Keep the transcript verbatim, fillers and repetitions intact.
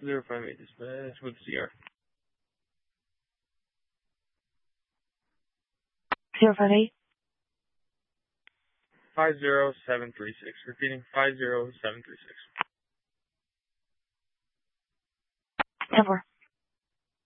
zero five eight dispatch with C R. Zero five eight. Five zero seven three six. Repeating five zero seven three six. Ten four.